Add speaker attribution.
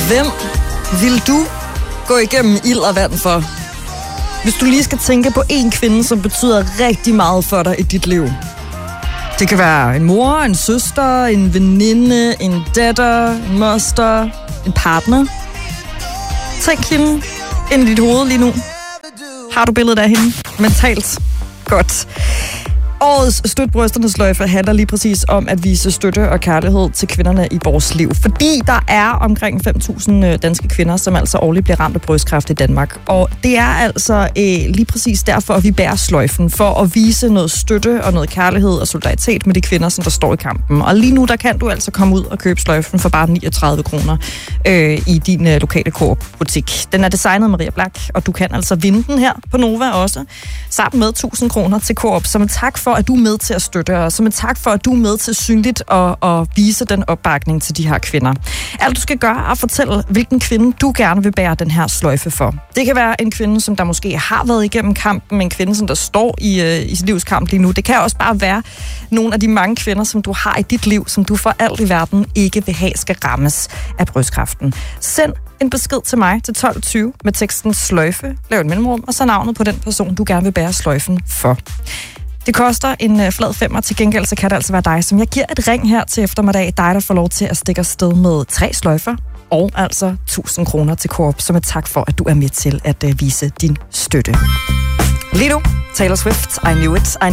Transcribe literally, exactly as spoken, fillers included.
Speaker 1: Hvem vil du gå igennem ild og vand for? Hvis du lige skal tænke på en kvinde, som betyder rigtig meget for dig i dit liv. Det kan være en mor, en søster, en veninde, en datter, en moster, en partner. Tænk hende ind i dit hoved lige nu. Har du billedet af hende? Mentalt. Godt. Årets Støt Brysternes Sløjfe handler lige præcis om at vise støtte og kærlighed til kvinderne i vores liv. Fordi der er omkring fem tusind danske kvinder, som altså årligt bliver ramt af brystkræft i Danmark. Og det er altså øh, lige præcis derfor, at vi bærer sløjfen. For at vise noget støtte og noget kærlighed og solidaritet med de kvinder, som der står i kampen. Og lige nu, der kan du altså komme ud og købe sløjfen for bare niogtredive kroner øh, i din øh, lokale Coop-butik. Den er designet af Maria Black, og du kan altså vinde den her på Nova også. Sammen med tusind kroner til Coop, som en tak for, at du er med til at støtte, og som en tak for, at du er med til synligt at, at vise den opbakning til de her kvinder. Alt du skal gøre er at fortælle, hvilken kvinde du gerne vil bære den her sløjfe for. Det kan være en kvinde, som der måske har været igennem kampen, en kvinde, som der står i, uh, i sit livskamp lige nu. Det kan også bare være nogle af de mange kvinder, som du har i dit liv, som du for alt i verden ikke vil have skal rammes af brystkræften. Send en besked til mig til tolv tyve med teksten sløjfe, lav et mellemrum, og så navnet på den person, du gerne vil bære sløjfen for. Det koster en øh, flad femmer, til gengæld så kan det altså være dig, som jeg giver et ring her til eftermiddag. Dig, der får lov til at stikke afsted med tre sløjfer, og altså tusind kroner til Coop, som et tak for, at du er med til at øh, vise din støtte. Lige nu, Taylor Swift, I Knew It. I